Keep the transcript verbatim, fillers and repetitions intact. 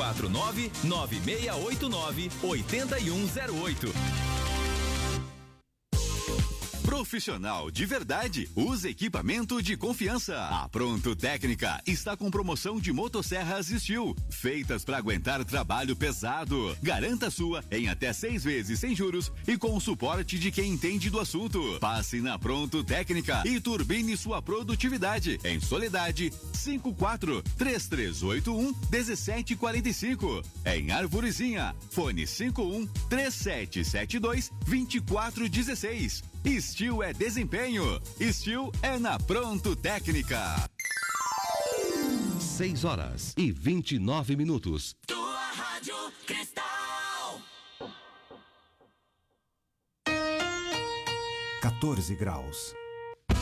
quatro nove, nove seis oito nove, oito um zero oito. Profissional de verdade, usa equipamento de confiança. A Pronto Técnica está com promoção de motosserras Steel, feitas para aguentar trabalho pesado. Garanta a sua em até seis vezes sem juros e com o suporte de quem entende do assunto. Passe na Pronto Técnica e turbine sua produtividade em Soledade cinco quatro, três três oito um, um sete quatro cinco. Em Arvorezinha, fone cinco um, três sete sete dois, dois quatro um seis. Steel é desempenho. Steel é na Pronto Técnica. Seis horas e vinte e nove minutos. Tua Rádio Cristal. quatorze graus.